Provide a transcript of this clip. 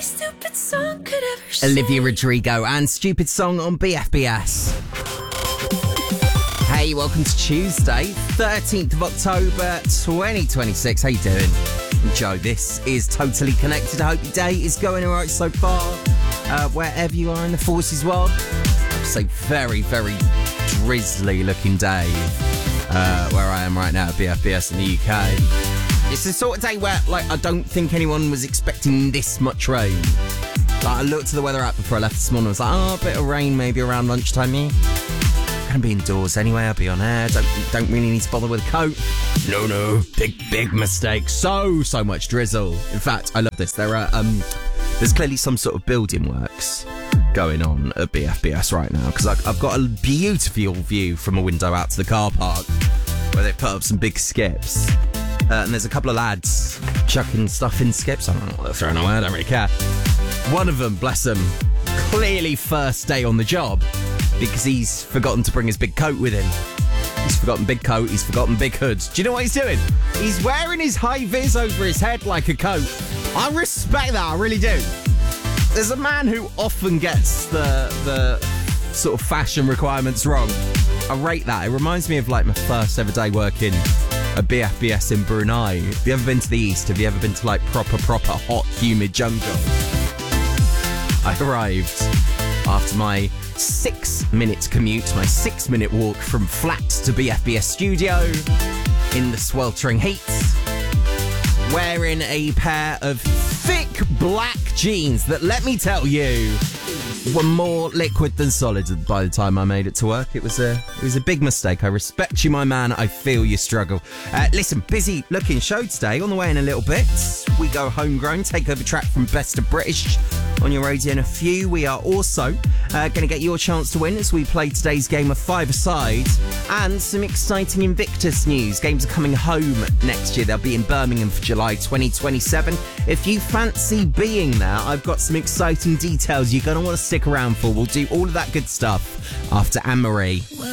Stupid song could ever say. Olivia Rodrigo and Stupid Song on BFBS. Hey, welcome to Tuesday, 13th of October, 2026. How you doing? I'm Joe. This is Totally Connected. I hope your day is going all right so far. Wherever you are in the forces world. It's a very, very drizzly looking day where I am right now at BFBS in the UK. It's the sort of day where, I don't think anyone was expecting this much rain. I looked at the weather app before I left this morning. I was like, a bit of rain maybe around lunchtime here. I'm going to be indoors anyway. I'll be on air. Don't really need to bother with a coat. No. Big mistake. So much drizzle. In fact, I love this. There's clearly some sort of building works going on at BFBS right now, because I've got a beautiful view from a window out to the car park where they put up some big skips. And there's a couple of lads chucking stuff in skips. I don't know what they're throwing away, I don't really care. One of them, bless him, clearly first day on the job because he's forgotten to bring his big coat with him. He's forgotten big coat, he's forgotten big hood. Do you know what he's doing? He's wearing his high vis over his head like a coat. I respect that, I really do. There's a man who often gets the sort of fashion requirements wrong. I rate that. It reminds me of my first ever day working a BFBS in Brunei. Have you ever been to the east? Have you ever been to proper hot, humid jungle? I arrived after my 6-minute commute, my 6-minute walk from flat to BFBS studio in the sweltering heat, wearing a pair of thick black jeans that, let me tell you, were more liquid than solid by the time I made it to work. It was a big mistake. I respect you, my man. I feel your struggle. Listen, busy looking show today. On the way in a little bit, we go homegrown, take over track from Best of British on your radio in a few. We are also going to get your chance to win as we play today's game of five-a-side, and some exciting Invictus news. Games are coming home next year. They'll be in Birmingham for July 2027. If you fancy being there, I've got some exciting details you're going to want to stick around for. We'll do all of that good stuff after Anne-Marie.